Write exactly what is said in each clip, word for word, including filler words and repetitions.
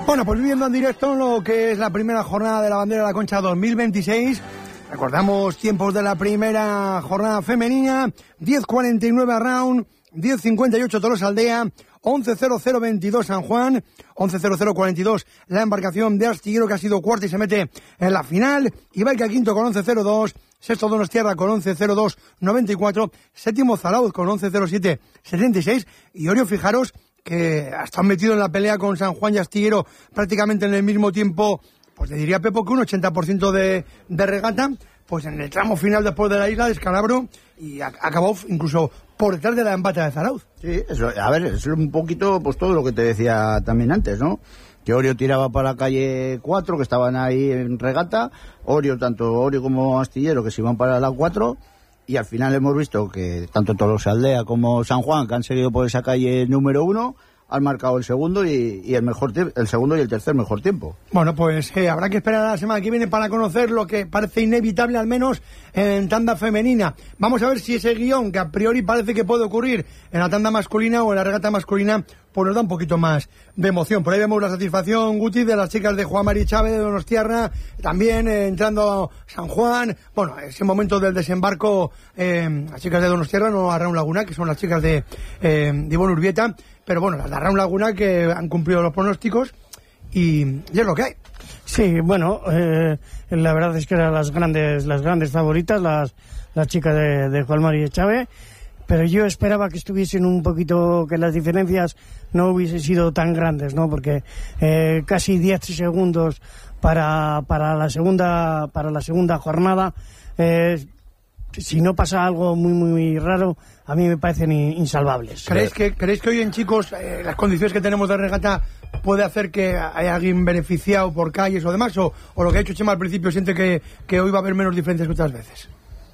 Bueno, pues viviendo en directo lo que es la primera jornada de la Bandera de la Concha dos mil veintiséis. Recordamos tiempos de la primera jornada femenina: diez cuarenta y nueve a Round, diez cincuenta y ocho Tolosaldea, once cero cero veintidós San Juan, once cero cero cuarenta y dos la embarcación de Astillero, que ha sido cuarta y se mete en la final. Ibaica quinto con once cero dos, sexto Donostiarra con once cero dos noventa y cuatro, séptimo Zarauz con once cero siete setenta y seis, y Orio, fijaros que hasta han metido en la pelea con San Juan y Astillero prácticamente en el mismo tiempo, pues le diría Pepo que un ochenta por ciento de, de regata, pues en el tramo final después de la isla descalabro, y a, acabó incluso por detrás de la embata de Zarauz. Sí, eso, a ver, es un poquito pues todo lo que te decía también antes, ¿no? Que Orio tiraba para la calle cuatro, que estaban ahí en regata, Orio, tanto Orio como Astillero, que se iban para la cuatro, y al final hemos visto que tanto Tolosaldea como San Juan, que han seguido por esa calle número uno, han marcado el segundo y, y el mejor tie- el segundo y el tercer mejor tiempo. Bueno, pues eh, habrá que esperar a la semana que viene para conocer lo que parece inevitable, al menos en tanda femenina. Vamos a ver si ese guión, que a priori parece que puede ocurrir en la tanda masculina o en la regata masculina, pues nos da un poquito más de emoción. Por ahí vemos la satisfacción, Guti, de las chicas de Juan Mari Chávez de Donostiarra, también eh, entrando San Juan. Bueno, ese momento del desembarco, eh, las chicas de Donostiarra, no a Raúl Laguna, que son las chicas de, eh, de Ivonne Urbieta, pero bueno, las de Raúl Laguna, que han cumplido los pronósticos, y, y es lo que hay. Sí, bueno, eh, la verdad es que eran las grandes las grandes favoritas, las, las chicas de, de Juan Mari Chávez, pero yo esperaba que estuviesen un poquito, que las diferencias no hubiesen sido tan grandes, ¿no? Porque eh, casi diez segundos para, para la segunda para la segunda jornada, eh, si no pasa algo muy muy raro, a mí me parecen insalvables. ¿Creéis que, ¿creéis que hoy en, chicos, eh, las condiciones que tenemos de regata puede hacer que haya alguien beneficiado por calles o demás? O, o lo que ha hecho Chema al principio, siente que, que hoy va a haber menos diferencias que otras veces?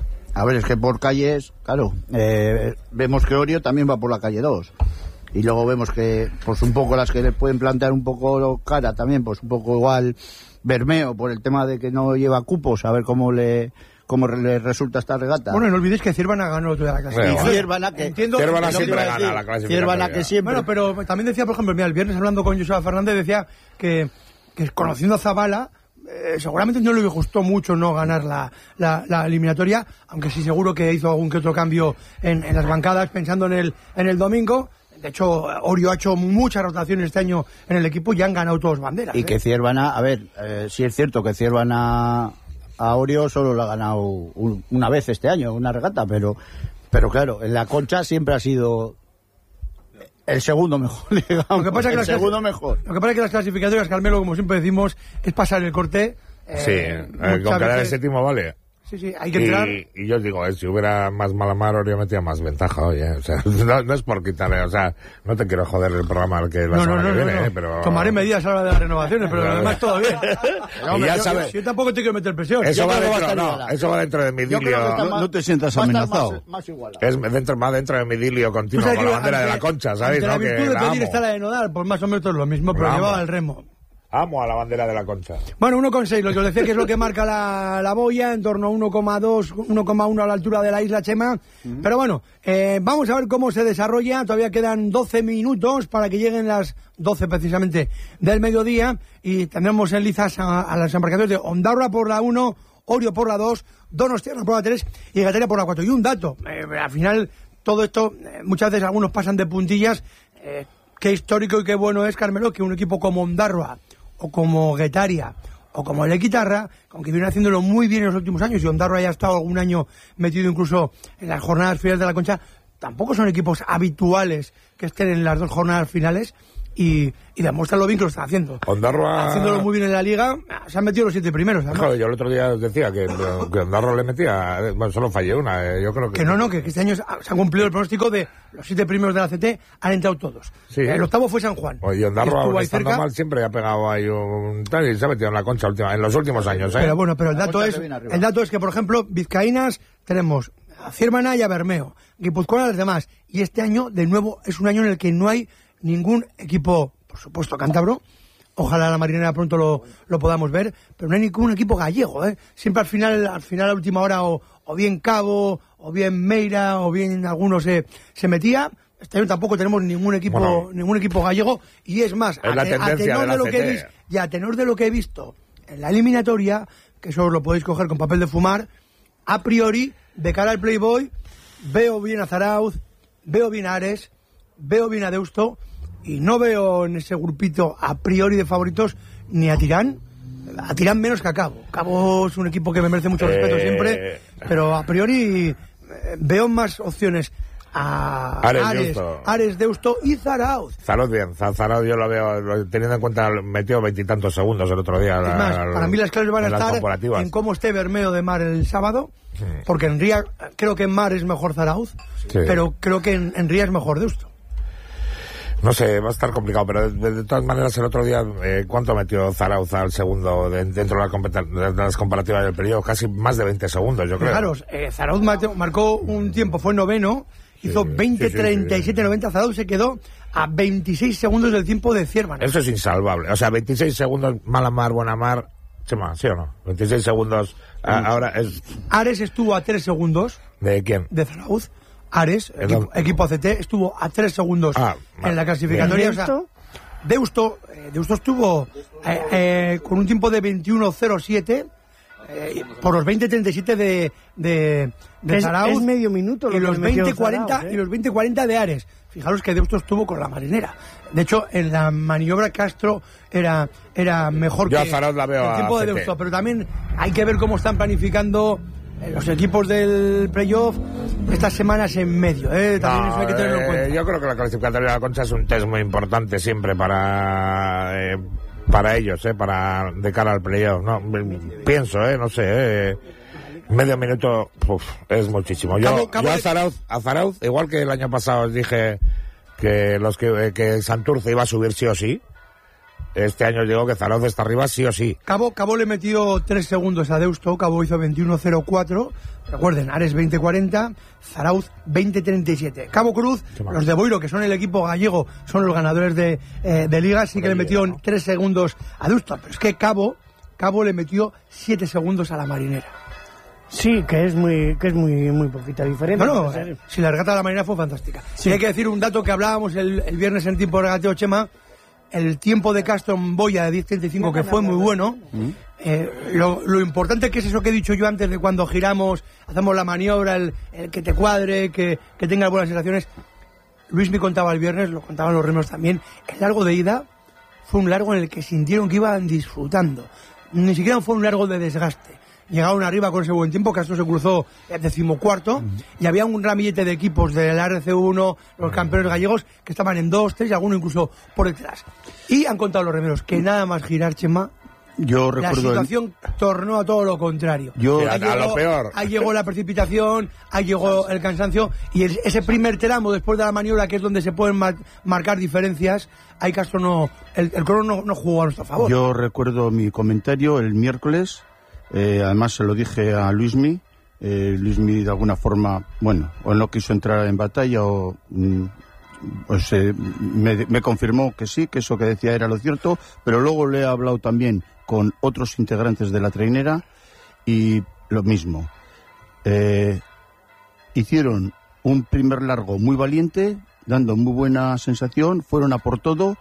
A ver, es que por calles, claro, eh, vemos que Orio también va por la calle dos. Y luego vemos que, pues un poco las que le pueden plantear un poco cara también, pues un poco igual Bermeo, por el tema de que no lleva cupos, a ver cómo le... cómo le resulta esta regata. Bueno, no olvidéis que Ciervana ganó toda la clasificación. Y Ciervana que... Entiendo, Ciervana que siempre decir, gana la clasificación. Ciervana que siempre... Bueno, pero también decía, por ejemplo, mira, el viernes hablando con Joseba Fernández, decía que, que conociendo a Zabala, eh, seguramente no le gustó mucho no ganar la, la, la eliminatoria, aunque sí seguro que hizo algún que otro cambio en, en las bancadas pensando en el, en el domingo. De hecho, Orio ha hecho muchas rotaciones este año en el equipo y han ganado todos banderas. Y ¿eh? que Ciervana, a ver, eh, sí es cierto que Ciervana a Orio solo lo ha ganado un, una vez este año, una regata, pero pero claro, en la Concha siempre ha sido el segundo mejor, digamos. Lo que pasa es que el las segundo clasi- mejor. Lo que pasa es que las clasificatorias, Carmelo, como siempre decimos, es pasar el corte. Eh, Sí, eh, muchas con quedar el veces- séptimo vale. Sí, sí, hay que entrar. Y, y yo os digo, eh, si hubiera más Malamar, Orio metía más ventaja hoy, eh. O sea, no, no es por quitarle, o sea, no te quiero joder el programa que la No, no, semana no, que no, viene, no. eh, pero... Tomaré medidas a la hora de las renovaciones, pero Claro. además todo bien. No, Y ya yo, sabes- yo tampoco te quiero meter presión. Eso Yo va creo que va a dentro, estar no, igualado. eso va dentro de mi Yo creo que idilio. está No, más- no te sientas va a estar amenazado. Más, más igualado. Es dentro, más dentro de mi idilio Tú continuo sabes con que la bandera de ante- la Concha, ¿sabéis? ante la ¿no? Que virtud de la pedir amo. está la de no dar, pues más o menos todo es lo mismo, pero La amo. llevaba el remo. Amo a la bandera de la Concha. Bueno, uno coma seis, lo que os decía que es lo que marca la, la boya, en torno a uno coma dos, uno coma uno a la altura de la isla Chema. Uh-huh. Pero bueno, eh, vamos a ver cómo se desarrolla. Todavía quedan doce minutos para que lleguen las doce precisamente del mediodía. Y tendremos en lizas a, a las embarcaciones de Ondarroa por la uno, Orio por la dos, Donostiarra por la tres y Getaria por la cuatro. Y un dato, eh, al final todo esto, eh, muchas veces algunos pasan de puntillas. Eh, qué histórico y qué bueno es, Carmelo, que un equipo como Ondarroa o como Getaria, o como el Equitarra, aunque viene haciéndolo muy bien en los últimos años, y Ondarroa haya estado algún año metido incluso en las jornadas finales de la Concha, tampoco son equipos habituales que estén en las dos jornadas finales, y, y demuestra lo bien que lo están haciendo. Ondarroa... Haciéndolo muy bien en la Liga, se han metido los siete primeros. Joder, yo el otro día os decía que, que Ondarroa le metía, bueno, solo fallé una, eh, yo creo que... Que no, no, que este año se ha cumplido el pronóstico de los siete primeros de la C T, han entrado todos. Sí. El octavo fue San Juan. Oye, Ondarroa, Estuvo ahí estando cerca. mal, siempre ha pegado ahí un tal y se ha metido en la Concha última, en los últimos años, ¿eh? Pero bueno, pero el La dato Concha es, que viene arriba. el dato es que, por ejemplo, vizcaínas tenemos a Ciervana y a Bermeo, Guipuzcoana a las demás, y este año, de nuevo, es un año en el que no hay ningún equipo, por supuesto, cántabro. Ojalá la marinera pronto lo, lo podamos ver, pero no hay ningún equipo gallego, ¿eh? Siempre al final, al final a última hora, o, o bien Cabo, o bien Meira, o bien alguno se, se metía, Este año tampoco tenemos ningún equipo bueno, ningún equipo gallego, y es más, es a, te, a tenor de, de lo que he visto, y a tenor de lo que he visto en la eliminatoria, que eso lo podéis coger con papel de fumar, a priori, de cara al Playboy, veo bien a Zarauz, veo bien a Ares, veo bien a Deusto, y no veo en ese grupito a priori de favoritos ni a Tirán, a Tirán menos que a Cabo. Cabo es un equipo que me merece mucho respeto eh... siempre, pero a priori eh, veo más opciones a Ares, Ares, Deusto. Ares, Deusto y Zarauz. Zarauz bien, Zarauz yo lo veo, teniendo en cuenta, metió veintitantos segundos el otro día. Es más, la, para mí las claves van a estar en cómo esté Bermeo de Mar el sábado, sí. Porque en Ría, creo que en Mar es mejor Zarauz, sí. Pero creo que en, en Ría es mejor Deusto. No sé, va a estar complicado, pero de, de todas maneras el otro día, eh, ¿cuánto metió Zarauz al segundo de, dentro de, la de las comparativas del periodo? Casi más de veinte segundos, yo creo. Claro, eh, Zarauz marcó un tiempo, fue noveno, hizo sí, veinte treinta y siete noventa, sí, sí, sí. Zarauz se quedó a veintiséis segundos del tiempo de Ciervan. Eso es insalvable, o sea, veintiséis segundos, mala mar, buena mar, Chema, ¿sí o no? veintiséis segundos, a, ahora es... Ares estuvo a tres segundos. ¿De quién? De Zarauz. Ares, equipo, equipo A C T, estuvo a tres segundos ah, en la clasificatoria. O sea, Deusto, eh, Deusto estuvo eh, eh, con un tiempo de veintiuno cero siete eh, por los veinte treinta y siete de, de, de es, Zarauz. Es medio minuto. Lo y, los veinte cuarenta, ¿eh? y los veinte cuarenta de Ares. Fijaros que Deusto estuvo con la marinera. De hecho, en la maniobra Castro era, era mejor Yo que a Zarauz la veo el tiempo de Deusto. Pero también hay que ver cómo están planificando los equipos del playoff estas semanas en medio, ¿eh? También no, eso hay que tenerlo eh, en cuenta. Yo creo que la clasificatoria de la Concha es un test muy importante siempre para eh, para ellos, ¿eh? Para de cara al playoff, ¿no? Pienso, ¿eh? No sé, ¿eh? Medio minuto, uf, es muchísimo. Yo, cabo, cabo yo a, Zarauz, a Zarauz, igual que el año pasado os dije que los que, que Santurce iba a subir sí o sí, este año digo que Zarauz está arriba sí o sí. Cabo, Cabo le metió tres segundos a Deusto, Cabo hizo veintiuno cero cuatro, recuerden, Ares veinte cuarenta, Zarauz veinte treinta y siete. Cabo Cruz, los de Boiro, que son el equipo gallego, son los ganadores de, eh, de Liga, sí que le metió tres segundos a Deusto, pero es que Cabo, Cabo le metió siete segundos a la marinera. Sí, que es muy que es muy muy poquita diferencia. Bueno, eh, si la regata de la marinera fue fantástica. Sí. Y hay que decir un dato que hablábamos el, el viernes en tiempo de regateo, Chema. El tiempo de Castro en Boya de diez treinta y cinco, que fue muy bueno. ¿Mm? Eh, lo, lo importante que es eso que he dicho yo antes de cuando giramos, hacemos la maniobra, el, el que te cuadre, que, que tengas buenas sensaciones. Luis me contaba el viernes, lo contaban los remeros también, el largo de ida fue un largo en el que sintieron que iban disfrutando. Ni siquiera fue un largo de desgaste. Llegaron arriba con ese buen tiempo, Castro se cruzó el decimocuarto, uh-huh. Y había un ramillete de equipos del R C uno, los campeones gallegos, que estaban en dos, tres y alguno incluso por detrás. Y han contado los remeros que nada más girar, Chema, yo recuerdo la situación el... tornó a todo lo contrario. Yo, ahí a, llegó, a lo peor. Ahí llegó la precipitación, ahí llegó el cansancio, y el, ese primer tramo después de la maniobra, que es donde se pueden mar, marcar diferencias, ahí Castro no, el, el crono no, no jugó a nuestro favor. Yo recuerdo mi comentario el miércoles. Eh, además se lo dije a Luismi, eh, Luismi de alguna forma, bueno, o no quiso entrar en batalla o mm, pues, eh, me, me confirmó que sí, que eso que decía era lo cierto, pero luego le he hablado también con otros integrantes de la trainera y lo mismo. Eh, hicieron un primer largo muy valiente, dando muy buena sensación, fueron a por todo.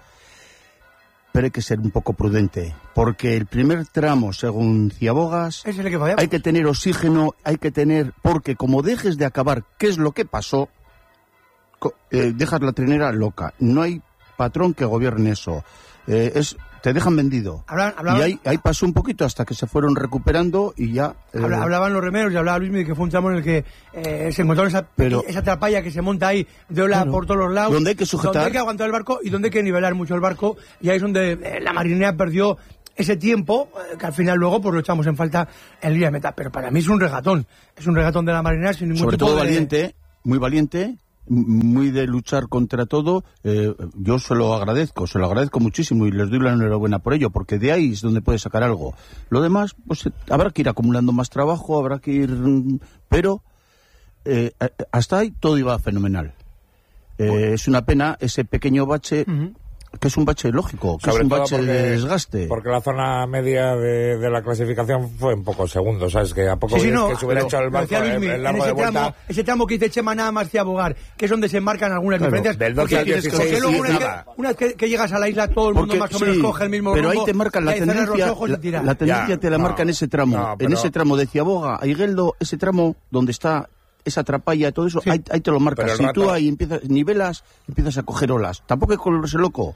Pero hay que ser un poco prudente, porque el primer tramo, según Ciabogas, es el que hay que tener oxígeno, hay que tener, porque como dejes de acabar, ¿qué es lo que pasó? Eh, dejas la trinera loca, no hay patrón que gobierne eso, eh, es te dejan vendido. Hablan, hablaban, y ahí, ahí pasó un poquito hasta que se fueron recuperando y ya... Eh, hablaban los remeros y hablaba Luis de que fue un tramo en el que eh, se encontró esa, pero, esa trapalla que se monta ahí de ola claro, por todos los lados. Donde hay que sujetar. Donde hay que aguantar el barco y donde hay que nivelar mucho el barco. Y ahí es donde eh, la marinera perdió ese tiempo, eh, que al final luego pues lo echamos en falta en línea de meta. Pero para mí es un regatón. Es un regatón de la marinera sin ningún Sobre tipo todo de... valiente, muy valiente. Muy de luchar contra todo, eh, yo se lo agradezco, se lo agradezco muchísimo y les doy la enhorabuena por ello, porque de ahí es donde puede sacar algo. Lo demás, pues habrá que ir acumulando más trabajo, habrá que ir... Pero eh, hasta ahí todo iba fenomenal. Eh, es una pena ese pequeño bache, uh-huh. que es un bache lógico, que Sobre es un todo bache porque, de desgaste. Porque la zona media de, de la clasificación fue en pocos segundos, ¿sabes? Que a poco Sí, sí, es no, que se hubiera pero, hecho el pero barco decía el, Luismi, el largo en ese de vuelta. tramo, ese tramo que dice Chema nada más de Abogar, que es donde se marcan algunas Claro, diferencias. del doce porque, al dieciséis, porque luego sí, una, vez nada. que, una vez que, que llegas a la isla, todo el mundo Porque, más o menos sí, coge el mismo pero rumbo. ahí te marcan la y ahí cerras tendencia, los ojos y la, tiras. la tendencia Ya, te la no, marca en ese tramo, no, en pero- ese tramo de Ciaboga a Higueldo, ese tramo donde está esa trapalla, todo eso, Sí. ahí, ahí te lo marcas. Pero el Si rato- tú ahí empiezas, nivelas, empiezas a coger olas. Tampoco hay que volverse loco.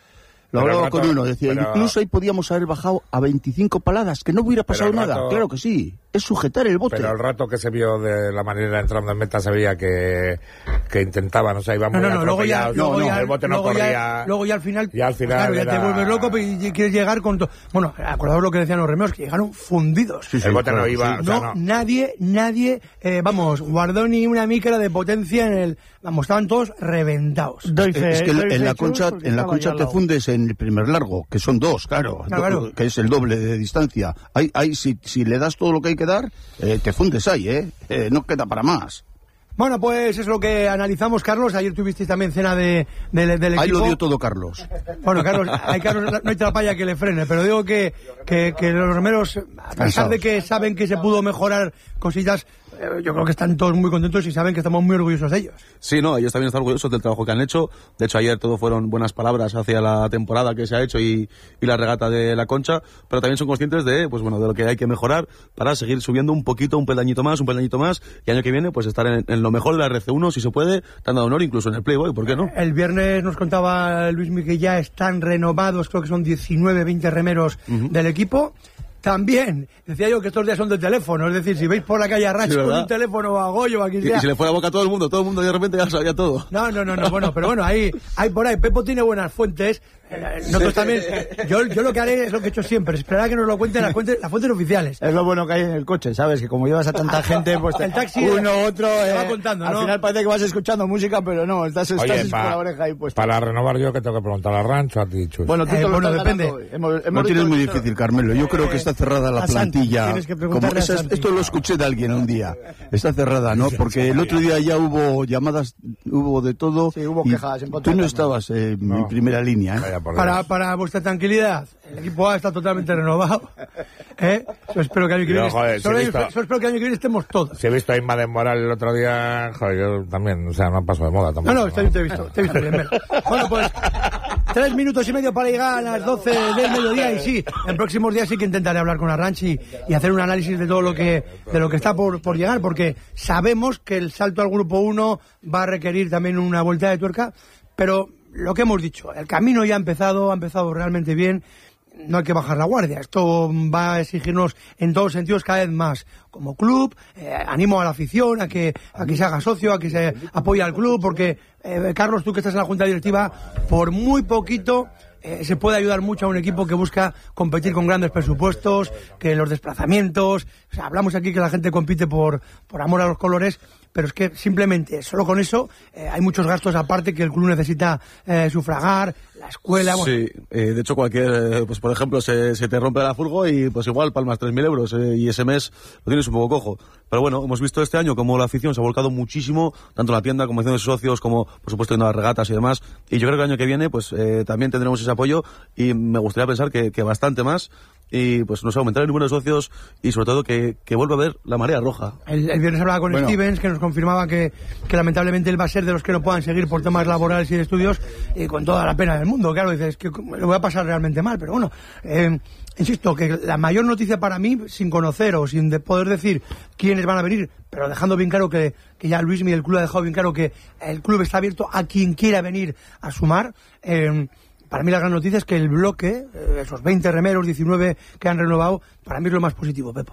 Lo Pero el hablaba rato- con uno, decía, pero- incluso ahí podíamos haber bajado a veinticinco paladas, que no hubiera pasado el rato- nada. Claro que sí, es sujetar el bote. Pero al rato que se vio de la manera entrando en meta se veía que, que intentaban, o sea, iban No, muy no, no, luego ya, atropellados, luego no, ya, el bote no luego ya- corría. luego ya al final, y al final claro, ya era- te vuelves loco y, y quieres llegar con todo. Bueno, acordaos lo que decían los remeros, que llegaron fundidos. Sí, sí, el bote claro, no iba, sí. o sea, No, no. nadie, nadie, eh, vamos, guardó ni una micra de potencia en el, vamos, estaban todos reventados. Doy fe- Es que doy en fe, la Chus, concha, porque en la estaba concha yo al te lado. fundes en el primer largo, que son dos, claro, Ah, claro. que es el doble de distancia. Ahí, ahí si, si le das todo lo que hay que dar, eh, te fundes ahí, ¿eh? Eh, no queda para más. Bueno, pues es lo que analizamos, Carlos. Ayer tuvisteis también cena de, de- del equipo. Ahí lo dio todo Carlos. Bueno, Carlos, hay Carlos, no hay trapalla que le frene, pero digo que, que, que los remeros, a pesar Cansados. de que saben que se pudo mejorar cositas, eh, yo creo que están todos muy contentos y saben que estamos muy orgullosos de ellos. Sí, no, ellos también están orgullosos del trabajo que han hecho. De hecho, ayer todo fueron buenas palabras hacia la temporada que se ha hecho y, y la regata de la Concha, pero también son conscientes de, pues bueno, de lo que hay que mejorar para seguir subiendo un poquito, un peldañito más, un peldañito más, y año que viene, pues estar en, en lo mejor de la R C uno, si se puede, dando honor incluso en el Playboy, ¿por qué no? El viernes nos contaba Luismi que ya están renovados, creo que son diecinueve, veinte remeros del equipo. También, decía yo que estos días son de teléfono, es decir, si veis por la calle a Rach Sí, con ¿verdad? un teléfono o a Goyo o a quien Y, sea. y se le fue la boca a todo el mundo, todo el mundo de repente ya sabía todo. No, no, no, no, bueno, pero bueno, ahí, hay por ahí, Pepo tiene buenas fuentes. Eh, Nosotros también, yo, yo lo que haré es lo que he hecho siempre, esperar a que nos lo cuenten las fuentes, las fuentes oficiales. Es lo bueno que hay en el coche, ¿sabes? Que como llevas a tanta gente, pues El taxi uno, otro, te va eh, contando, al ¿no? final parece que vas escuchando música, pero no, estás, estás Oye, con pa- la oreja ahí puesta. para renovar yo que tengo que preguntar al rancho a ti, Chus. Bueno, tú Eh, te lo bueno, estás depende. ganando hoy. Hemos- hemos No tienes dicho- muy difícil, Carmelo. Yo creo que está cerrada la a Santi, plantilla. tienes que Como preguntarle a esas- Santi. esto lo escuché de alguien un día. Está cerrada, ¿no? Porque el otro día ya hubo llamadas, hubo de todo. Sí, hubo y quejas en contra Tú no también. estabas eh, en primera línea, ¿eh? Vaya por Para, Dios. para vuestra tranquilidad, el equipo A está totalmente renovado. ¿Eh? Yo espero que el año que Yo, viene, joder, solo, sí he yo visto- solo espero que el año que viene estemos todos. Si he visto a Inma de Moral el otro día, joder, yo también, o sea, no paso de moda tampoco. No, no, te, te he visto, te he visto bien. Mel. Bueno, pues tres minutos y medio para llegar a las doce del mediodía y sí, en próximos días sí que intentaré hablar con Arranchi y, y hacer un análisis de todo lo que de lo que está por, por llegar, porque sabemos que el salto al grupo uno va a requerir también una vuelta de tuerca, pero lo que hemos dicho, el camino ya ha empezado, ha empezado realmente bien. No hay que bajar la guardia. Esto va a exigirnos en todos sentidos cada vez más. Como club, eh, animo a la afición a que a que se haga socio, a que se apoye al club, porque, eh, Carlos, tú que estás en la junta directiva, por muy poquito eh, se puede ayudar mucho a un equipo que busca competir con grandes presupuestos, que los desplazamientos. O sea, hablamos aquí que la gente compite por, por amor a los colores, pero es que simplemente, solo con eso, eh, hay muchos gastos aparte que el club necesita eh, sufragar, la escuela... bueno, Sí, eh, de hecho cualquier, eh, pues por ejemplo, se, se te rompe la furgo y pues igual palmas tres mil euros eh, y ese mes lo tienes un poco cojo. Pero bueno, hemos visto este año como la afición se ha volcado muchísimo, tanto en la tienda como en de socios, como por supuesto en las regatas y demás. Y yo creo que el año que viene pues eh, también tendremos ese apoyo y me gustaría pensar que, que bastante más y pues nos aumentar el número de socios y sobre todo que, que vuelva a ver la marea roja. El, el viernes hablaba con Bueno. Stevens, que nos confirmaba que, que lamentablemente él va a ser de los que no puedan seguir por temas laborales y de estudios, y con toda la pena del mundo. Claro, dices que lo voy a pasar realmente mal, pero bueno, eh, insisto, que la mayor noticia para mí, sin conocer o sin de poder decir quiénes van a venir, pero dejando bien claro que, que ya Luismi y el club ha dejado bien claro que el club está abierto a quien quiera venir a sumar. Eh, Para mí la gran noticia es que el bloque, eh, esos veinte remeros, diecinueve que han renovado, para mí es lo más positivo, Pepo.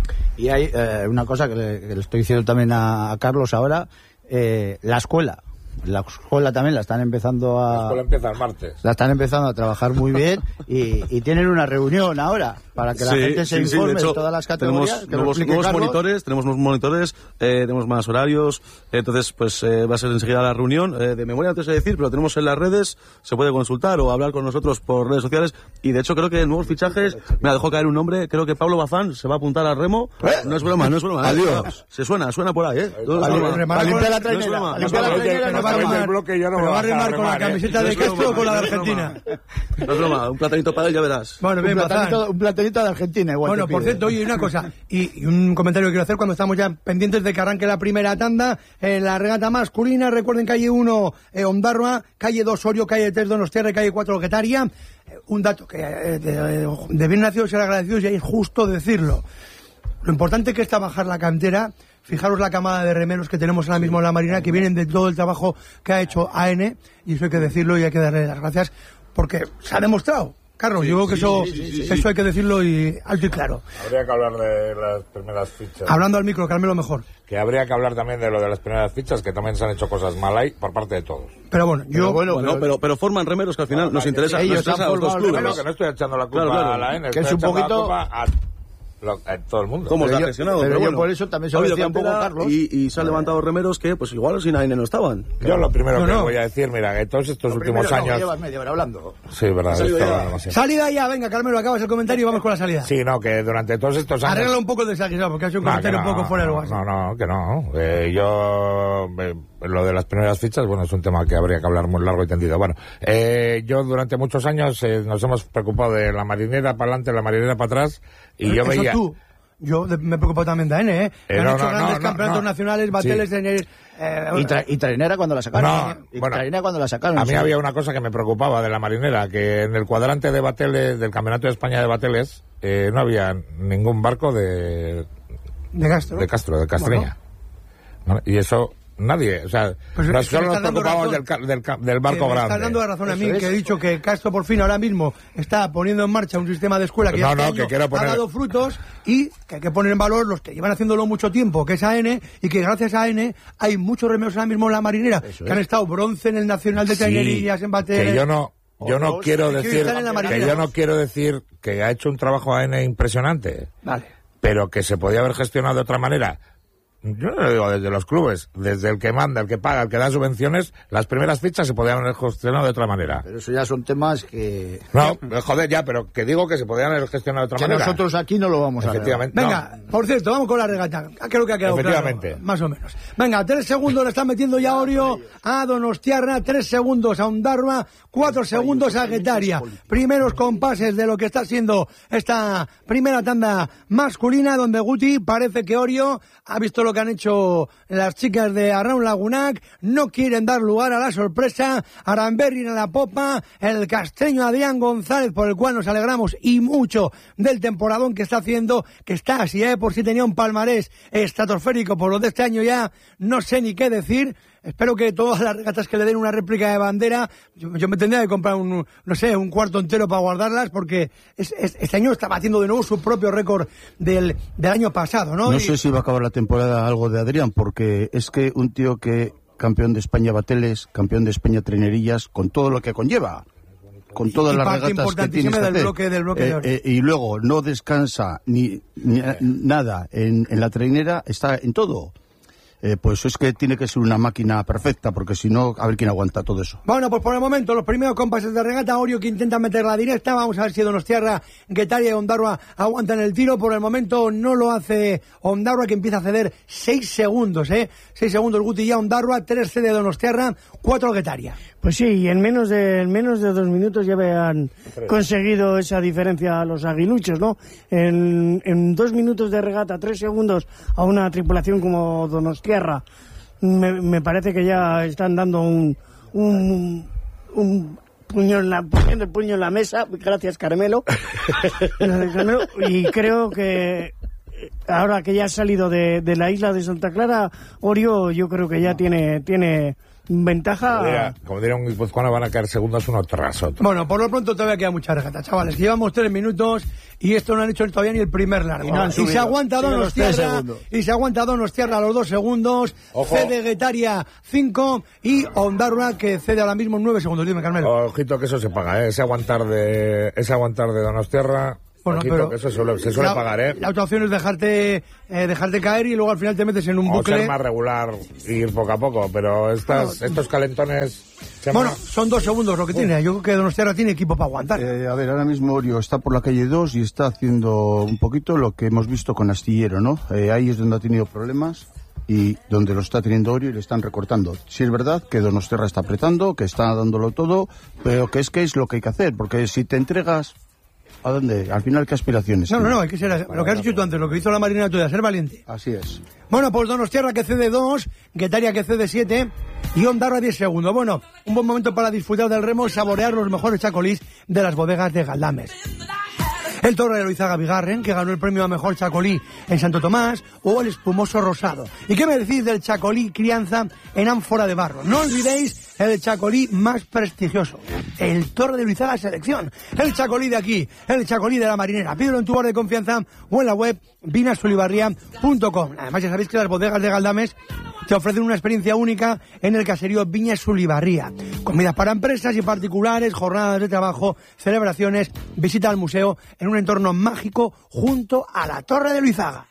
Y hay eh, una cosa que le, que le estoy diciendo también a, a Carlos ahora, eh, la escuela. La escuela también la están empezando La a... escuela empieza el martes. La están empezando a trabajar muy bien y, y tienen una reunión ahora para que la Sí, gente se sí, sí, informe de hecho, de todas las categorías. Tenemos que lo nuevos, explique nuevos Carlos. monitores, tenemos nuevos monitores, eh, tenemos más horarios, entonces pues eh, va a ser enseguida la reunión. Eh, de memoria no te sé decir, pero tenemos en las redes, se puede consultar o hablar con nosotros por redes sociales y de hecho creo que en nuevos fichajes, me ha dejado caer un nombre, creo que Pablo Bazán se va a apuntar al remo. No es broma, no es broma. ¿eh? Adiós. Se suena, suena por ahí, ¿eh? No es Vale, broma. vale, para limpiar la No es trainera, broma. para limpiar la Oye, trainera, que no va a remar, el bloque yo no pero me va a voy a remar con la remar, ¿eh? camiseta de Castro o con la de Argentina. No es broma, un platanito para él, ya verás. Bueno, bien, un, Bazán. platanito, un platanito de Argentina, igual. Bueno, te por pide. cierto, oye, una cosa, y, y un comentario que quiero hacer cuando estamos ya pendientes de que arranque la primera tanda, en la regata masculina, recuerden calle uno, eh, Ondarroa, calle dos, Orio, calle tres, Donostiarra, calle cuatro, Getaria. Eh, un dato que eh, de, de bien nacido ser agradecidos y es justo decirlo. Lo importante que es trabajar la cantera. Fijaros la camada de remeros que tenemos ahora mismo en la Marina, que vienen de todo el trabajo que ha hecho A N, y eso hay que decirlo y hay que darle las gracias, porque se ha demostrado. Carlos, sí, yo creo que sí, eso, sí, sí, sí, eso hay que decirlo y alto y claro. Habría que hablar de las primeras fichas. Hablando al micro, Carmelo, mejor. Que habría que hablar también de lo de las primeras fichas, que también se han hecho cosas mal ahí por parte de todos. Pero bueno, yo... Pero, bueno, bueno, pero, pero, pero forman remeros que al final no, nos interesa, ellos nos interesa a los dos clubes. Claro, que no estoy echando la culpa claro, claro. a la N, que estoy es un echando poquito... la culpa a... Lo, eh, todo el mundo. ¿Cómo pero se ha yo, gestionado? Pero, pero yo bueno, por eso también se lo decía un poco Carlos. Y, y se han levantado remeros que, pues igual sin A N no estaban. Yo lo primero no, que no. voy a decir, mira, que todos estos Lo últimos primero, años... No, llevas media hora hablando. Sí, verdad. Salido estaba ya. demasiado. Salida ya, venga, Carmelo, acabas el comentario y vamos con la salida. Sí, no, que durante todos estos años... Arregla un poco de desaguisado, porque ha sido un No, comentario no, un poco fuera del no, guaso. No, no, que no. Eh, yo... Eh, lo de las primeras fichas, bueno, es un tema que habría que hablar muy largo y tendido. Bueno, eh, yo durante muchos años eh, nos hemos preocupado de la marinera para adelante, la marinera para atrás, y yo Eso veía... tú. Yo de, me preocupo también de A N, ¿eh? Que Eh, han no, hecho no, grandes no, campeonatos no. nacionales, bateles Sí. en el... Eh, Y, tra y trainera cuando la sacaron. No, ¿eh? Y bueno, trainera cuando la sacaron. A mí sí. había una cosa que me preocupaba de la marinera, que en el cuadrante de bateles, del Campeonato de España de Bateles, eh, no había ningún barco de, de Castro. de Castro, de Castreña. ¿Vale? Y eso, nadie, o sea, Pues no es que solo me nos estás dando preocupamos del, razón. ca- del, ca- del barco Que me grande. estás dando la razón a mí, Eso es. que he dicho que Castro por fin ahora mismo está poniendo en marcha un sistema de escuela que No, ya no, este que año quiero poner- ha dado frutos y que hay que poner en valor los que llevan haciéndolo mucho tiempo, que es A N, y que gracias a A N hay muchos remeros ahora mismo en la marinera, Eso que es. han estado bronce en el Nacional de Sí, Trainerillas, en Bateles. que yo no, yo no Otros quiero que decir, están en la que marinera. yo no quiero decir que ha hecho un trabajo A N impresionante, Vale. pero que se podía haber gestionado de otra manera. Yo no lo digo desde los clubes, desde el que manda, el que paga, el que da subvenciones, las primeras fichas se podían haber gestionado de otra manera. Pero eso ya son temas que... No, joder, ya, pero que digo que se podían haber gestionado de otra que manera. nosotros aquí no lo vamos a arreglar. Efectivamente. Venga, no. por cierto, vamos con la regata. Creo que ha quedado Efectivamente. claro, más o menos. Venga, tres segundos le están metiendo ya Orio a Donostiarra, tres segundos a Ondarroa, cuatro segundos a Getaria. Primeros compases de lo que está siendo esta primera tanda masculina, donde Guti parece que Orio ha visto lo que han hecho las chicas de Arraun Lagunac, no quieren dar lugar a la sorpresa. Aramberri en la popa, el castreño Adrián González, por el cual nos alegramos y mucho del temporadón que está haciendo, que está, si ya de por sí tenía un palmarés estratosférico, por lo de este año ya no sé ni qué decir. Espero que todas las regatas que le den una réplica de bandera, yo, yo me tendría que comprar un, no sé, un cuarto entero para guardarlas, porque es, es, este año está batiendo de nuevo su propio récord del, del año pasado, ¿no? No Y- sé si va a acabar la temporada algo de Adrián, porque es que un tío que campeón de España Bateles, campeón de España Trenerillas, con todo lo que conlleva, con todas y las parte regatas que tienes importantísima que del hacer, bloque- del bloque de eh, Orio. eh, y luego no descansa ni, ni eh, nada en, en la trainera, está en todo. Eh, pues es que tiene que ser una máquina perfecta, porque si no, a ver quién aguanta todo eso. Bueno, pues por el momento, los primeros compases de regata, Orio que intenta meter la directa, vamos a ver si Donostiarra, Getaria y Ondarroa aguantan el tiro. Por el momento no lo hace Ondarroa, que empieza a ceder seis segundos, ¿eh? seis segundos Guti ya Ondarroa, tres cede Donostiarra, cuatro Getaria. Pues sí, y en menos de en menos de dos minutos ya habían conseguido esa diferencia los aguiluchos, ¿no? En, en dos minutos de regata, tres segundos a una tripulación como Donostiarra, me, me parece que ya están dando un un, un puño en la, poniendo el puño en la mesa. Gracias, Carmelo. Gracias, Carmelo. Y creo que ahora que ya ha salido de, de la isla de Santa Clara, Orio, yo creo que ya tiene tiene ventaja. Como diría, como diría un guipuzcoano, van a caer segundos uno tras otro. Bueno, por lo pronto todavía queda mucha regata, chavales. Llevamos tres minutos y esto no han hecho todavía ni el primer largo. Y no han y subido. se aguanta Siguen los tres Donostiarra, segundos. y se aguanta Donostiarra a los dos segundos. Ojo. Cede Getaria cinco y Ondarroa que cede ahora mismo nueve segundos. Dime, Carmelo. Ojito que eso se paga, ¿eh? Ese aguantar de, ese aguantar de Donostiarra, Bueno, ojito pero que eso suele- se suele la, pagar, ¿eh? La otra opción es dejarte eh, dejarte caer y luego al final te metes en un O bucle. ser más regular y ir poco a poco, pero estas, estos calentones... se Bueno, llaman- son dos segundos lo que tiene. Yo creo que Donostiarra tiene equipo para aguantar. Eh, a ver, ahora mismo Orio está por la calle dos y está haciendo un poquito lo que hemos visto con Astillero, ¿no? Eh, ahí es donde ha tenido problemas. y donde lo está teniendo Orio y le están recortando. Sí es verdad que Donostiarra está apretando, que está dándolo todo, pero que es que es lo que hay que hacer, porque si te entregas, ¿a dónde? Al final, ¿qué aspiraciones? No, no, no, hay que ser, lo que has dicho tú antes, lo que hizo la Marinera tuya, ser valiente. Así es. Bueno, pues Donostiarra que cede dos, Guetaria que cede siete y Ondarroa diez segundos. Bueno, un buen momento para disfrutar del remo y saborear los mejores chacolís de las bodegas de Galdames. El Torre de Loizaga Bigarren, que ganó el premio a mejor chacolí en Santo Tomás, o el espumoso rosado. ¿Y qué me decís del chacolí crianza en ánfora de barro? No olvidéis el chacolí más prestigioso, el Torre de Loizaga Selección. El chacolí de aquí, el chacolí de la Marinera. Pídelo en tu bar de confianza o en la web vinasulibarria punto com. Además, ya sabéis que las bodegas de Galdames te ofrecen una experiencia única en el caserío Viña Sulibarría. Comidas para empresas y particulares, jornadas de trabajo, celebraciones, visita al museo en un entorno mágico junto a la Torre de Loizaga.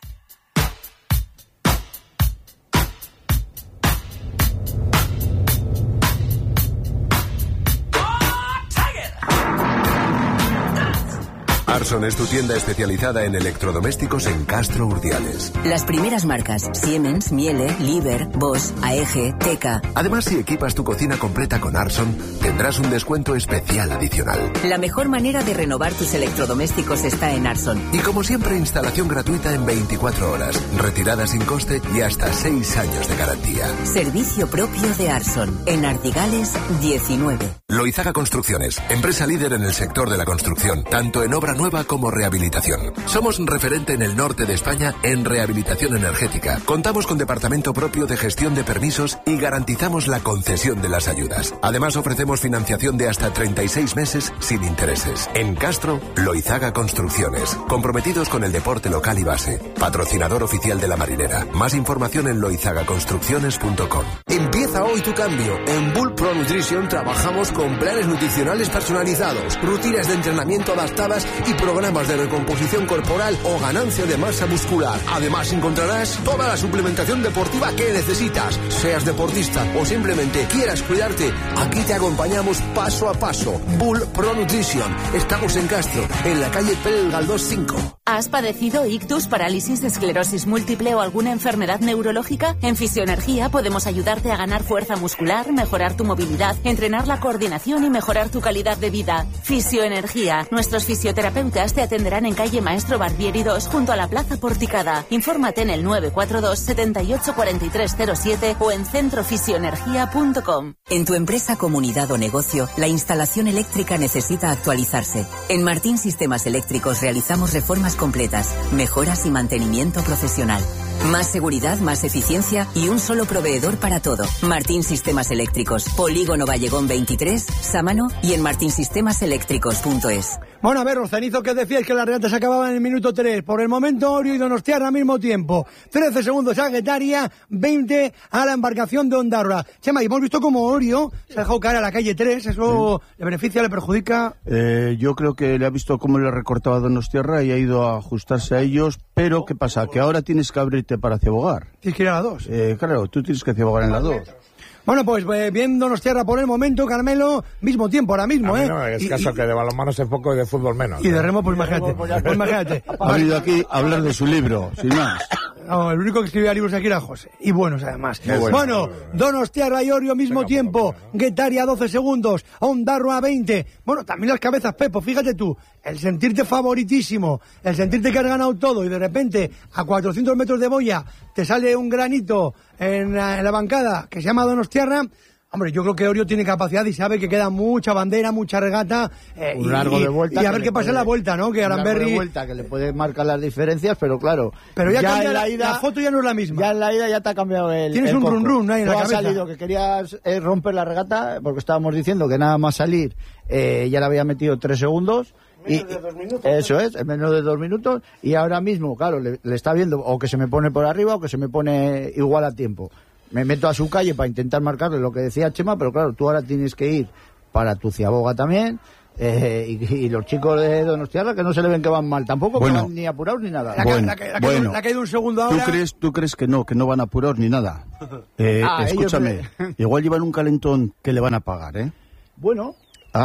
Arson es tu tienda especializada en electrodomésticos en Castro Urdiales. Las primeras marcas: Siemens, Miele, Liebherr, Bosch, A E G, Teka. Además, si equipas tu cocina completa con Arson, tendrás un descuento especial adicional. La mejor manera de renovar tus electrodomésticos está en Arson. Y como siempre, instalación gratuita en veinticuatro horas, retirada sin coste y hasta seis años de garantía. Servicio propio de Arson, en Ardigales diecinueve. Loizaga Construcciones, empresa líder en el sector de la construcción, tanto en obra nueva como rehabilitación. Somos referente en el norte de España en rehabilitación energética. Contamos con departamento propio de gestión de permisos y garantizamos la concesión de las ayudas. Además, ofrecemos financiación de hasta treinta y seis meses sin intereses. En Castro, Loizaga Construcciones, comprometidos con el deporte local y base. Patrocinador oficial de la Marinera. Más información en loizaga construcciones punto com. Empieza hoy tu cambio. En Bull Pro Nutrition trabajamos con planes nutricionales personalizados, rutinas de entrenamiento adaptadas y programas de recomposición corporal o ganancia de masa muscular. Además, encontrarás toda la suplementación deportiva que necesitas. Seas deportista o simplemente quieras cuidarte, aquí te acompañamos paso a paso. Bull Pro Nutrition. Estamos en Castro, en la calle Pérez Galdós cinco. ¿Has padecido ictus, parálisis, esclerosis múltiple o alguna enfermedad neurológica? En Fisioenergía podemos ayudarte a ganar fuerza muscular, mejorar tu movilidad, entrenar la coordinación y mejorar tu calidad de vida. Fisioenergía. Nuestros fisioterapeutas te atenderán en calle Maestro Barbieri dos junto a la Plaza Porticada. Infórmate en el nueve cuatro dos, setenta y ocho, cuarenta y tres cero siete o en centrofisioenergia punto com. En tu empresa, comunidad o negocio, la instalación eléctrica necesita actualizarse. En Martín Sistemas Eléctricos realizamos reformas completas, mejoras y mantenimiento profesional. Más seguridad, más eficiencia y un solo proveedor para todo. Martín Sistemas Eléctricos, Polígono Vallegón veintitrés, Sámano y en martin sistemas eléctricos punto es. Bueno, a ver, los cenizos que decíais que la regata se acababa en el minuto tres. Por el momento, Orio y Donostiarra al mismo tiempo. trece segundos a Guetaria, veinte a la embarcación de Ondarroa. Chema, y hemos visto como Orio se ha dejado caer a la calle tres. ¿Eso sí le beneficia, le perjudica? Eh, yo creo que le ha visto cómo le recortaba Donostiarra y ha ido a ajustarse a ellos. Pero, ¿qué pasa? Que ahora tienes que abrirte para Ciebogar. Tienes que ir a la dos. Eh, claro, tú tienes que Ciebogar en la dos. Bueno, pues eh, bien Donostiarra por el momento, Carmelo, mismo tiempo ahora mismo, a mí ¿eh? No, es y, caso y, que de balonmano sé poco y de fútbol menos. Y de remo, pues imagínate. Pues imagínate. Ha venido aquí a hablar de su libro, sin más. No, el único que escribía libros aquí era José. Y buenos, además. Muy bueno, bueno, bueno Donostiarra y Orio mismo Venga, tiempo. Poco, Guetaria doce segundos. Ondarroa veinte. Bueno, también las cabezas, Pepo. Fíjate tú. El sentirte favoritísimo. El sentirte que has ganado todo. Y de repente, a cuatrocientos metros de boya, te sale un granito en la, en la bancada que se llama Donostiarra. Hombre, yo creo que Orio tiene capacidad y sabe que queda mucha bandera, mucha regata. Eh, un largo y, de vuelta. Y a ver qué pasa en la vuelta, ¿no? Que Aranberri. Un de vuelta que le puede marcar las diferencias, pero claro. Pero ya, ya cambia en la, la ida. La foto ya no es la misma. Ya en la ida ya te ha cambiado el. Tienes el un run run ahí en la Tú cabeza. has salido que querías eh, romper la regata, porque estábamos diciendo que nada más salir eh, ya le había metido tres segundos. Y, de dos minutos, eso es, en menos de dos minutos. Y ahora mismo, claro, le, le está viendo o que se me pone por arriba o que se me pone igual a tiempo. Me meto a su calle para intentar marcarle lo que decía Chema, pero claro, tú ahora tienes que ir para tu Ciaboga también. Eh, y, y los chicos de Donostiarra que no se le ven que van mal tampoco, bueno, que van ni apurados ni nada. La, bueno, la, la, la, bueno. la ha caído un segundo ahora. ¿Tú crees, ¿Tú crees que no, que no van apurados ni nada? Eh, ah, escúchame, ellos... igual llevan un calentón que le van a pagar, ¿eh? Bueno. Ah.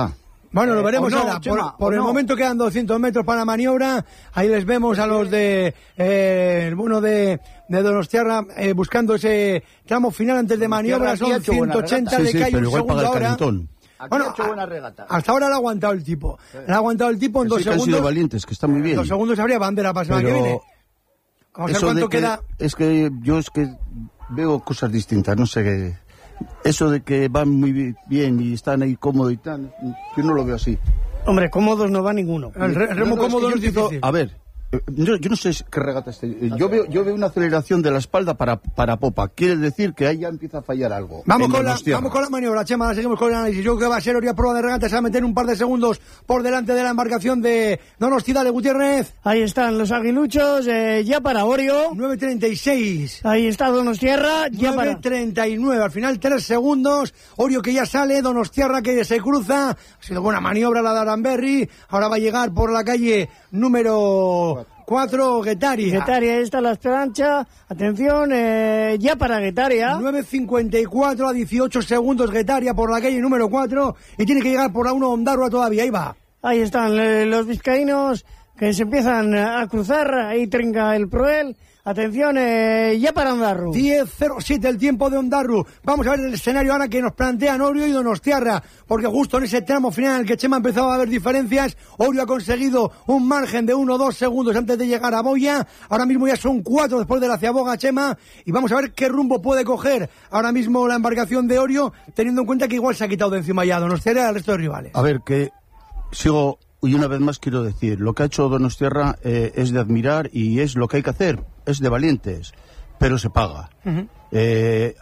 Bueno, lo Eh, veremos o no, ahora. Chema, por por o el no. momento quedan doscientos metros para la maniobra. Ahí les vemos a los de eh, el bueno de, de Donostiarra eh, buscando ese tramo final antes de maniobra. Donostiarra Son aquí ha hecho buena ciento ochenta, regata. le Sí, sí, cae pero un igual segundo paga el ahora. calentón. Aquí Bueno, ha hecho a- buena regata. hasta ahora lo ha aguantado el tipo. Le ha aguantado el tipo en Que dos sí, que han segundos. sido valientes, que está muy bien. Dos segundos habría bandera para la semana que Pero viene. Vamos a ver eso cuánto de que- queda. Es que yo es que veo cosas distintas, no sé qué. Eso de que van muy bi- bien y están ahí cómodos y tal, yo no lo veo así. Hombre, cómodos no va ninguno. El re- remo No, no, es que cómodo yo no es empiezo- difícil. A ver, eh, yo, yo no sé qué regata este. eh, Yo veo, yo veo una aceleración de la espalda para, para popa. Quiere decir que ahí ya empieza a fallar algo. Vamos en con, la, Donostiarra. vamos con la maniobra, Chema, ahora seguimos con el análisis. Yo creo que va a ser Oria prueba de regata, se va a meter un par de segundos por delante de la embarcación de Donostia de Gutiérrez. Ahí están los aguiluchos, eh, ya para Orio. nueve treinta y seis. Ahí está Donostiarra, ya nueve para... treinta y nueve, al final tres segundos. Orio que ya sale, Donostiarra que se cruza. Ha sido buena maniobra la de Aranberri. Ahora va a llegar por la calle número cuatro, Guetaria. Guetaria, ahí está la esperanza. Atención, eh, ya para Guetaria. nueve cincuenta y cuatro a dieciocho segundos Guetaria por la calle número cuatro. Y tiene que llegar por la uno Ondarroa todavía. Ahí va. Ahí están eh, los vizcaínos que se empiezan a cruzar. Ahí trinca el Proel. Atención, eh, ya para Ondarru. diez cero siete el tiempo de Ondarru. Vamos a ver el escenario ahora que nos plantean Orio y Donostiarra, porque justo en ese tramo final en el que Chema ha empezado a ver diferencias, Orio ha conseguido un margen de uno o dos segundos antes de llegar a Boya. Ahora mismo ya son cuatro después de la Ciaboga, Chema, y vamos a ver qué rumbo puede coger ahora mismo la embarcación de Orio, teniendo en cuenta que igual se ha quitado de encima ya Donostiarra y al resto de rivales. A ver, que sigo, y una vez más quiero decir, lo que ha hecho Donostiarra eh, es de admirar y es lo que hay que hacer, es de valientes, pero se paga. Uh-huh. eh,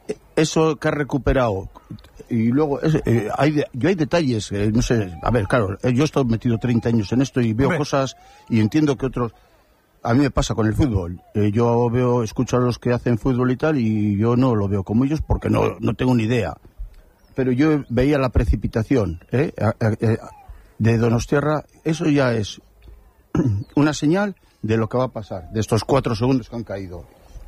eso que ha recuperado, y luego, es, eh, hay de- yo hay detalles, eh, no sé, a ver, claro, eh, yo he estado metido treinta años en esto y veo Hombre. cosas y entiendo que otros... A mí me pasa con el fútbol. Eh, yo veo, escucho a los que hacen fútbol y tal, y yo no lo veo como ellos porque no, no tengo ni idea. Pero yo veía la precipitación, ¿eh? A- a- eh, de Donostiarra, eso ya es una señal de lo que va a pasar, de estos cuatro segundos que han caído.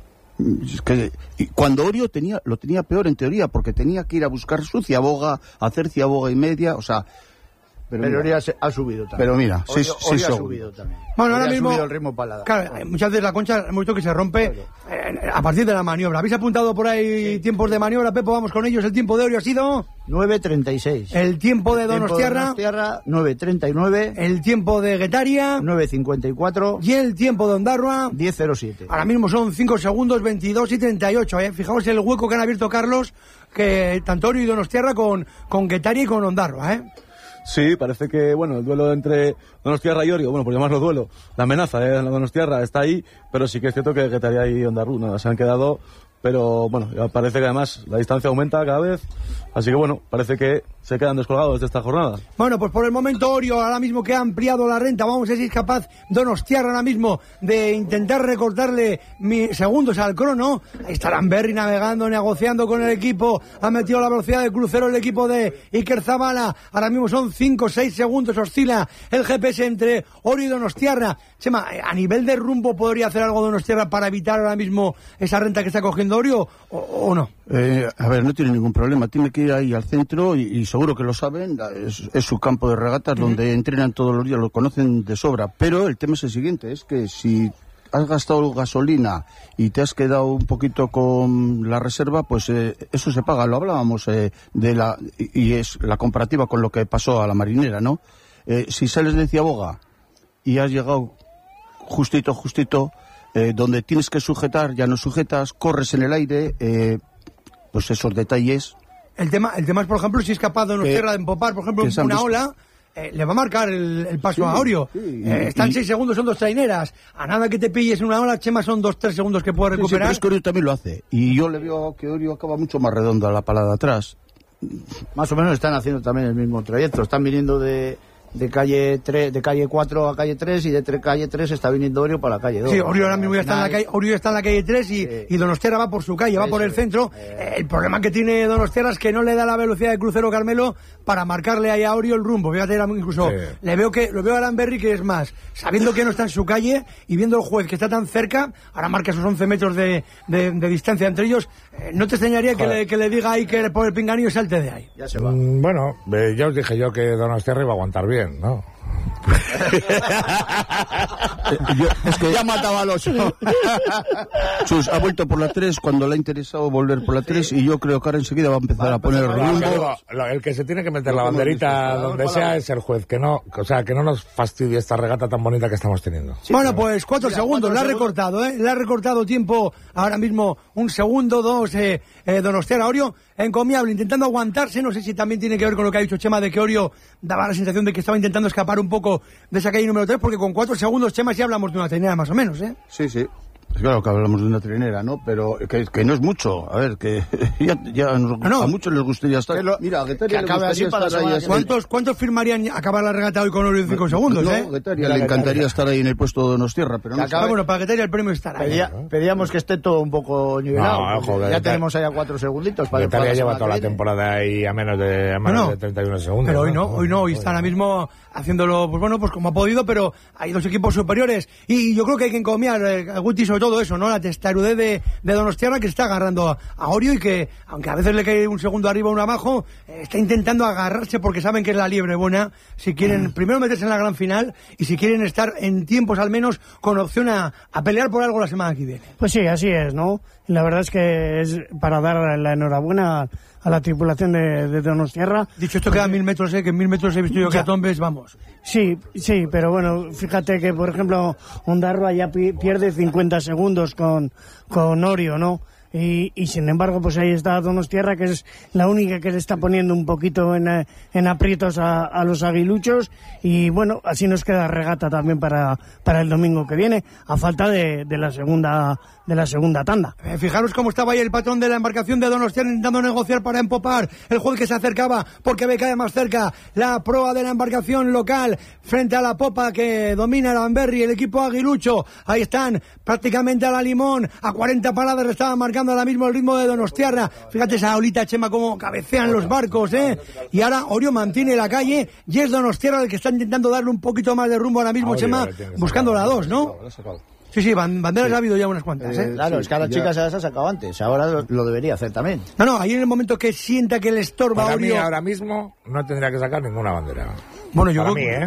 Es que, y cuando Orio tenía, lo tenía peor en teoría, porque tenía que ir a buscar su ciaboga, hacer ciaboga y media, o sea... Pero, mira, Oria se- ha subido también. Pero mira, Oria- sí, sí, Oria ha son. subido también. Bueno, ahora Oria ha mismo... subido el ritmo para la... Claro, eh, muchas veces la concha hemos visto que se rompe eh, a partir de la maniobra. ¿Habéis apuntado por ahí tiempos de maniobra, Pepo? Vamos con ellos. El tiempo de Orio ha sido... nueve treinta y seis. El tiempo de Donostiarra... Donostiarra, nueve treinta y nueve. El tiempo de Guetaria... nueve cincuenta y cuatro. Y el tiempo de Ondarroa... diez cero siete. Ahora mismo son cinco segundos, veintidós y treinta y ocho. ¿eh? Fijaos el hueco que han abierto Carlos, que tanto Orio y Donostiarra con, con Guetaria y con Ondarroa, ¿eh? Sí, parece que, bueno, el duelo entre Donostiarra y Orio, bueno, por llamarlo duelo, la amenaza de la Donostiarra está ahí, pero sí que es cierto que Guetaria y Ondarru nada, se han quedado, pero bueno, ya parece que además la distancia aumenta cada vez, así que bueno, parece que se quedan descolgados de esta jornada. Bueno, pues por el momento Orio, ahora mismo que ha ampliado la renta, vamos a ver si es capaz Donostiarra ahora mismo de intentar recortarle mi- segundos al crono. Ahí está Lamberri navegando, negociando con el equipo, ha metido la velocidad de crucero el equipo de Iker Zabala. Ahora mismo son cinco o seis segundos, oscila el G P S entre Orio y Donostiarra. Chema, a nivel de rumbo, ¿podría hacer algo Donostiarra para evitar ahora mismo esa renta que está cogiendo Orio o, o no? Eh, a ver, no tiene ningún problema, tiene que ir ahí al centro y, y seguro que lo saben, es, es su campo de regatas donde entrenan todos los días, lo conocen de sobra, pero el tema es el siguiente, es que si has gastado gasolina y te has quedado un poquito con la reserva, pues eh, eso se paga, lo hablábamos eh, de la y, y es la comparativa con lo que pasó a la marinera, ¿no? Eh, si sales de Ciaboga y has llegado justito, justito, eh, donde tienes que sujetar, ya no sujetas, corres en el aire, eh, pues esos detalles. El tema, el tema es, por ejemplo, si es capaz Donostiarra de empopar, por ejemplo, que se han una visto. ola, eh, le va a marcar el, el paso Sí, a Orio. sí, y- Eh, están y- seis segundos, son dos traineras. A nada que te pilles en una ola, Chema, son dos, tres segundos que puedes Sí, sí, recuperar. pero es que Orio también lo hace. Y yo le veo que Orio acaba mucho más redondo a la pala de atrás. Más o menos están haciendo también el mismo trayecto. Están viniendo de, de calle tres, de calle cuatro a calle tres, y de tre- calle tres está viniendo Orio para la calle dos. Sí, Orio ahora mismo ya está en la calle, Orio está en la calle tres y, Sí. y Donostiarra va por su calle, va Eso por el es. centro. Eh, el problema que tiene Donostiarra es que no le da la velocidad de crucero Carmelo para marcarle ahí a Orio el rumbo. Fíjate, ahora incluso Sí. le veo que lo veo a Aranberri que es más, sabiendo que no está en su calle y viendo el juez que está tan cerca, ahora marca esos once metros de, de, de distancia entre ellos. Eh, no te extrañaría que le, que le diga ahí que por el pinganillo salte de ahí. Ya se va. Mm, Bueno, eh, ya os dije yo que Donostiarra iba a aguantar bien, ¿no? Yo- es que ya mataba al oso. Chus ha vuelto por la tres cuando le ha interesado volver por la tres, y yo creo que ahora enseguida va a empezar a poner Lo que rumbo. digo, lo- el que se tiene que meter Lo la que hemos banderita visto. donde sea es el juez, que no, o sea, que no nos fastidie esta regata tan bonita que estamos teniendo. Bueno, pues cuatro Mira, segundos, cuatro le ha segundos. recortado, ¿eh? Le ha recortado tiempo ahora mismo, un segundo, dos, eh, eh, Donostiarra. Orio, encomiable, intentando aguantarse, no sé si también tiene que ver con lo que ha dicho Chema, de que Orio daba la sensación de que estaba intentando escapar un poco de esa calle número tres, porque con cuatro segundos, Chema, sí hablamos de una trinera más o menos, ¿eh? Sí, sí. Es claro que hablamos de una trinera, ¿no? Pero que, que no es mucho. A ver, que ya, ya nos- No, no. a muchos les gustaría estar. Que lo- Mira, a Guetaria que le acabe gustaría así para la estar ahí semana así. que viene. ¿Cuántos, ¿Cuántos firmarían acabar la regata hoy con Orio en cinco segundos, no, eh? Guetaria le encantaría estar ahí en el puesto de Donostierra, pero no Que sé. Ah, bueno, para que te haya el premio estará ahí. Pedía- pedíamos que esté todo un poco nivelado. No, porque ojo, que ya Guetaria- tenemos ahí a cuatro segunditos para Guetaria para lleva semana toda la que viene. temporada ahí a menos de, a menos No, no. de treinta y uno segundos. Pero hoy no, hoy no, hoy está ahora mismo haciéndolo, pues bueno, pues como ha podido, pero hay dos equipos superiores. Y yo creo que hay que encomiar eh, a Guti sobre todo eso, ¿no? La testarudez de, de Donostiarra, que está agarrando a, a Orio y que, aunque a veces le cae un segundo arriba o uno abajo, eh, está intentando agarrarse porque saben que es la liebre buena. Si quieren primero meterse en la gran final y si quieren estar en tiempos al menos con opción a, a pelear por algo la semana que viene. Pues sí, así es, ¿no? Y la verdad es que es para dar la enhorabuena a la tripulación de, de Donostiarra. Dicho esto, quedan mil metros, ¿eh? Que en mil metros he visto yo que Ya. a tombes, vamos. Sí, sí, pero bueno, fíjate que, por ejemplo, Ondarroa ya pi- pierde cincuenta segundos con, con Orio, ¿no? Y, y sin embargo, pues ahí está Donostiarra, que es la única que le está poniendo un poquito en, eh, en aprietos a, a los aguiluchos. Y bueno, así nos queda regata también para, para el domingo que viene, a falta de, de la segunda de la segunda tanda. Eh, fijaros cómo estaba ahí el patrón de la embarcación de Donostiarra intentando negociar para empopar. El juez que se acercaba porque ve cada vez más cerca la proa de la embarcación local frente a la popa que domina el Amberri, el equipo aguilucho. Ahí están prácticamente a la limón, a cuarenta paradas le estaban marcando ahora mismo el ritmo de Donostiarra. Fíjate esa olita, Chema, cómo cabecean los barcos, ¿eh? Y ahora Orio mantiene la calle y es Donostiarra el que está intentando darle un poquito más de rumbo ahora mismo, Orio Chema, le tiene que buscando sacar. la dos, ¿no? Sí, sí, ban- banderas ha habido ya unas cuantas, ¿eh? Claro, es que a la chica se las ha sacado antes, ahora lo, lo debería hacer también. No, no, ahí en el momento que sienta que le estorba a Para mí Orio... ahora mismo no tendría que sacar ninguna bandera. Bueno, yo Para creo, mí, que- ¿eh?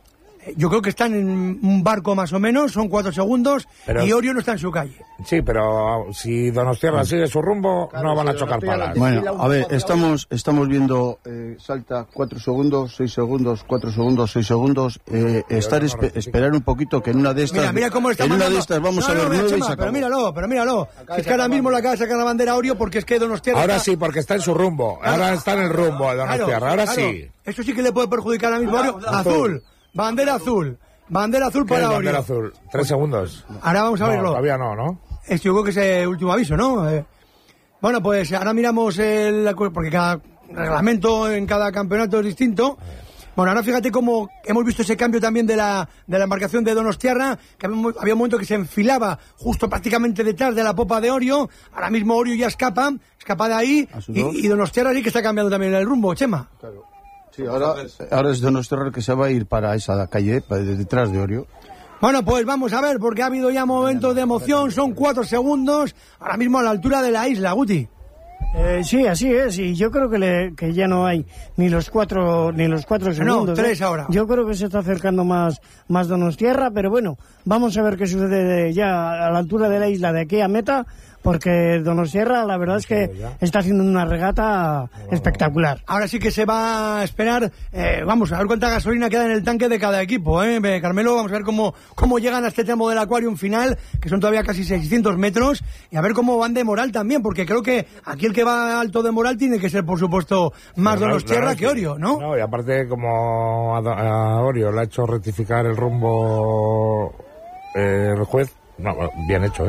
yo creo que están en un barco más o menos, son cuatro segundos, Pero- y Orio no está en su calle. Sí, pero si Donostiarra sigue su rumbo, no van a chocar palas. Bueno, a ver, estamos estamos viendo eh, salta cuatro segundos, seis segundos, cuatro segundos, seis segundos. Eh, estar espe- esperar un poquito que en una de estas, Mira, mira cómo está en una mandando- de estas vamos No, a no, ver mira, nueve y Chema, se pero acabó. míralo, pero míralo. Si es que ahora mismo le acaba de sacar la bandera a Orio porque es que Donostiarra... Ahora está- sí, porque está en su rumbo. Ahora está en el rumbo de Donostiarra. Claro, Ahora claro. sí. Eso sí que le puede perjudicar ahora mismo a Orio. Azul, bandera azul, bandera azul ¿Qué es para bandera Orio. azul? Tres segundos. Ahora vamos a No, verlo. todavía no, ¿no? Esto yo creo que es el último aviso, ¿no? Eh, bueno, pues ahora miramos el... porque cada reglamento en cada campeonato es distinto. Bueno, ahora fíjate cómo hemos visto ese cambio también de la, de la embarcación de Donostiarra, que había un, había un momento que se enfilaba justo prácticamente detrás de la popa de Orio. Ahora mismo Orio ya escapa, escapa de ahí, A su dos. y, y Donostiarra sí que está cambiando también el rumbo, Chema. Sí, ahora, ahora es Donostiarra el que se va a ir para esa calle, para detrás de Orio. Bueno, pues vamos a ver, porque ha habido ya momentos de emoción, son cuatro segundos, ahora mismo a la altura de la isla, Guti. Eh, sí, así es, y yo creo que, le, que ya no hay ni los cuatro ni los cuatro segundos. tres ¿eh? ahora. Yo creo que se está acercando más, más Donostiarra, pero bueno, vamos a ver qué sucede de- ya a la altura de la isla de aquí a meta, porque Donostiarra la verdad es que está haciendo una regata espectacular. Ahora sí que se va a esperar, eh, vamos a ver cuánta gasolina queda en el tanque de cada equipo, ¿eh? Eh, Carmelo, vamos a ver cómo, cómo llegan a este tramo del Aquarium final, que son todavía casi seiscientos metros, y a ver cómo van de moral también, porque creo que aquí el que va alto de moral tiene que ser, por supuesto, más No, no, Donostiarra no, que Orio, ¿no? No, y aparte como a, Do- a Orio le ha hecho rectificar el rumbo eh, el juez, no, bien hecho, ¿eh?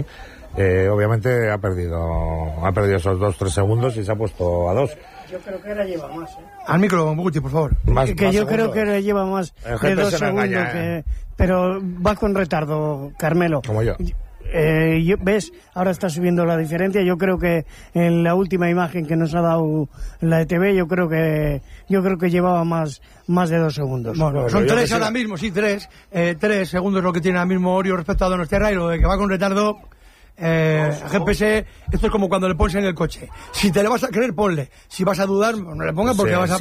eh, obviamente ha perdido ha perdido esos dos tres segundos y se ha puesto a dos. Yo creo que ahora lleva más, ¿eh? Al micro, Guti, por favor. Más, que que más yo segundos. creo que ahora lleva más El de G P dos se me segundos, engaña, que, ¿eh? pero va con retardo, Carmelo. Como yo. Eh, yo- ¿Ves? Ahora está subiendo la diferencia. Yo creo que en la última imagen que nos ha dado la E T V, yo creo que yo creo que llevaba más más de dos segundos. Bueno, Bueno, son yo tres que ahora sí. mismo, sí, tres. Eh, tres segundos lo que tiene ahora mismo Orio respecto a Donostiarra, y lo de que va con retardo. Eh, G P S, esto es como cuando le pones en el coche. Si te le vas a creer, ponle. Si vas a dudar, no le pongas porque Sí, vas a